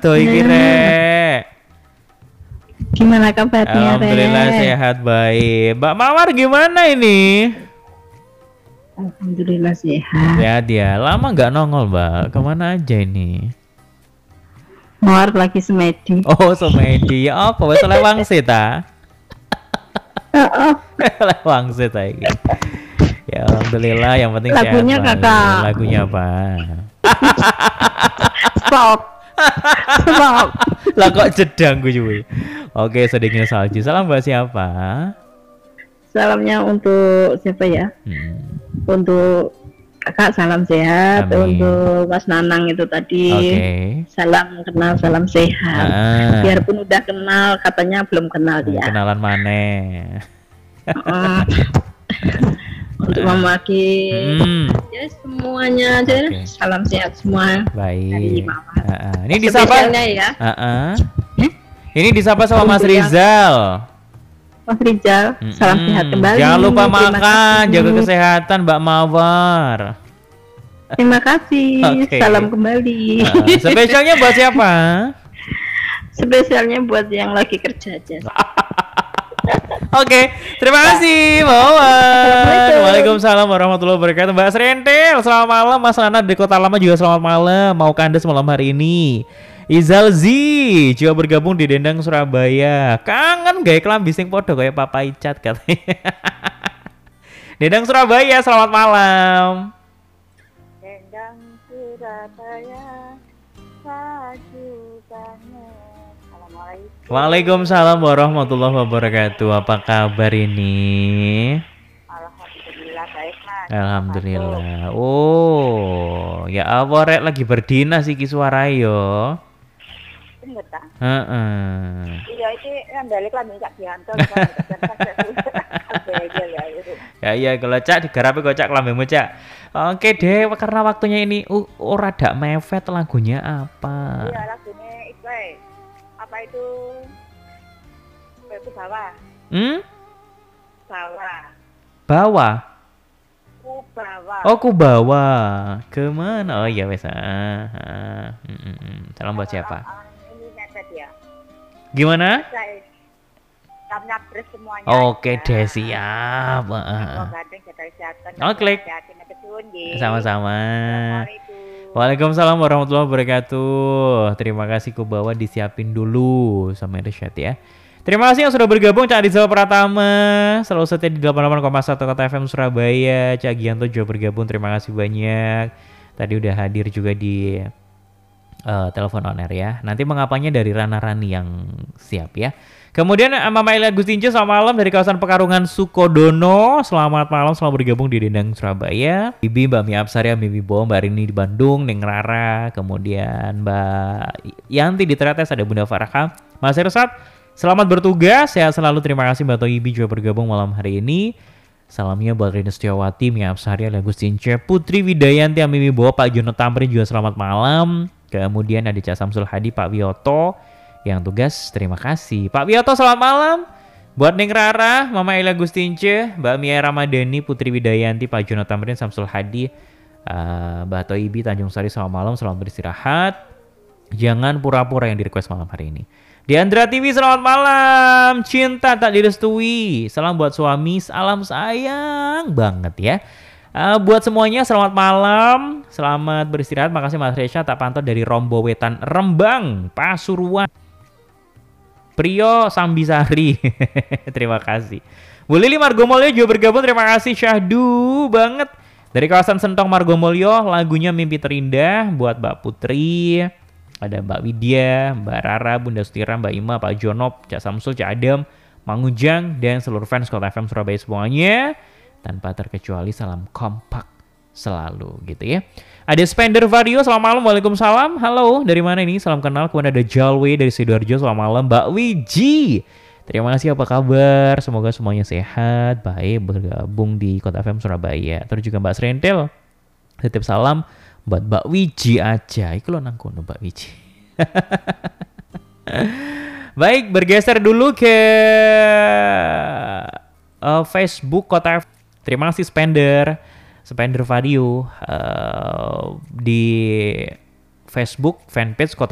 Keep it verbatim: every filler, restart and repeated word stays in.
adoh iki Rek. Gimana kabarnya, Alhamdulillah Rek? sehat baik. Mbak Mawar gimana ini? Alhamdulillah sehat. Sehat ya. Lama nggak nongol Mbak. Kemana aja ini? Mawar lagi semedi. Oh semedi. Ya apa? Wes lewang sih ta? Oh, Lewang sih ta iki. Ya alhamdulillah yang penting Lagunya sehat. Mbak. kakak. Lagunya apa? stop. Stop. Lah kok jedang gue cuy. Oke, sedikit salju. Salam buat siapa? Salamnya untuk siapa ya? Hmm. Untuk kakak salam sehat. Amin. Untuk Mas Nanang itu tadi. Oke. Salam kenal, salam sehat. Ah. Biarpun udah kenal, katanya belum kenal dia. Kenalan maneh. Mm. Untuk Mama Ki, Hmm. ya semuanya aja. Oke. Salam sehat semua. Dari Baik. Mama. Ah, ah. Ini disapa. Spesialnya ya, Ah, ah. Hmm? Ini disapa sama Mas Untuk yang- Rizal. Mas Rizal. Salam Mm-mm. sehat kembali. Jangan lupa Terima makan, kasih. jaga kesehatan Mbak Mawar. Terima kasih. Oke. Salam kembali. Ah, spesialnya buat siapa? Spesialnya buat yang lagi kerja aja. Oke, terima kasih Mbak Mawar. Waalaikumsalam warahmatullahi wabarakatuh. Mbak Srentel, selamat malam. Mas Nana di Kota Lama juga selamat malam. Mau kandas malam hari ini. Izal Z juga bergabung di Dendang Surabaya. Kangen gak kelambi sing podo kayak Papa Icat katanya. Dendang Surabaya, selamat malam. Dendang Surabaya, maju banget. Assalamualaikum. Waalaikumsalam warahmatullahi wabarakatuh. Apa kabar ini? Alhamdulillah baik mas. Alhamdulillah. Oh, ya apa rek lagi berdinas iki suara yo. Bener tak? Heeh. Iya itu yang balik lah minta diantar. Ya iya kalau cak digarapi kok cak kelambemu cak. Oke deh, karena waktunya ini uh, ora dak mepet lagunya apa? Iya lagunya itu eh. Apa itu? Itu bawah. Hmm? Bawah. Bawah. Ku bawah. Oh, ku bawa. Kemana? Oh iya wes. Ah, ah. Mm, mm, mm. Salam buat siapa? Ah, ini mepet ya. Gimana? Saya kami nyapres semuanya. Oke aja. deh siap. Ah, ah, Semoga ah. ganteng jaga kesehatan. Oh, klik. Hati-hati, kesun, nggih. Sama-sama. Assalamualaikum. Waalaikumsalam warahmatullahi wabarakatuh. Terima kasih ku bawa disiapin dulu sama Irsyad ya. Terima kasih yang sudah bergabung Cak Rizal Pratama. Selalu setia di delapan puluh delapan koma satu Kota F M Surabaya. Cak Gianto juga bergabung. Terima kasih banyak. Tadi udah hadir juga di uh, telepon on air ya. Nanti mengapanya dari Rana Rani yang siap ya. Kemudian Mama Elia Agustince selamat malam dari kawasan Pekarungan Sukodono. Selamat malam, selamat bergabung di Dendang Surabaya. Bibi, Mbak Mia Apsari, Bibi Bo, Mbak Rini di Bandung, Neng Rara, kemudian Mbak Yanti di Tretes, ada Bunda Farah, Mas Irsat, selamat bertugas, sehat selalu, terima kasih Mbak Toyibi juga bergabung malam hari ini. Salamnya buat Rini Setiawati, Mia Apsari, Agustince, Putri Widayanti, Mimi Bo, Pak Jono Tamrin juga selamat malam. Kemudian ada Cak Samsul Hadi, Pak Wiyoto yang tugas, terima kasih. Pak Wiyoto selamat malam. Buat Neng Rara, Mama Elia Agustince, Mbak Mia Ramadhani, Putri Widayanti, Pak Jono Tamrin, Samsul Hadi, uh, Mbak Toibi, Tanjung Sari, selamat malam, selamat beristirahat. Jangan pura-pura yang di request malam hari ini. Diandra T V selamat malam. Cinta tak direstui. Salam buat suami, salam sayang banget ya. Uh, buat semuanya selamat malam, selamat beristirahat. Makasih Mas Resha tak pantau dari Rombo Wetan Rembang, Pasuruan. Prio Sambisari. Terima kasih. Bu Lili Margomolyo juga bergabung. Terima kasih Syahdu banget. Dari kawasan Sentong Margomolyo, lagunya Mimpi Terindah buat Mbak Putri. Ada Mbak Widya, Mbak Rara, Bunda Sutira, Mbak Ima, Pak Jonop, Cak Samsul, Cak Adam, Mang Ujang, dan seluruh fans Kota F M Surabaya semuanya. Tanpa terkecuali salam kompak selalu gitu ya. Ada Spender Vario, selamat malam, waalaikumsalam. Halo, dari mana ini? Salam kenal. Kemudian ada Jalwe dari Sidoarjo, selamat malam. Mbak Wiji, terima kasih, apa kabar? Semoga semuanya sehat, baik, bergabung di Kota F M Surabaya. Terus juga Mbak Srentel, titip salam buat Mbak Wiji aja. Iku lo nangkono Mbak Wiji. Baik, bergeser dulu ke uh, Facebook Kota F M. Terima kasih Spender. Spender Vario uh, di Facebook fanpage Kota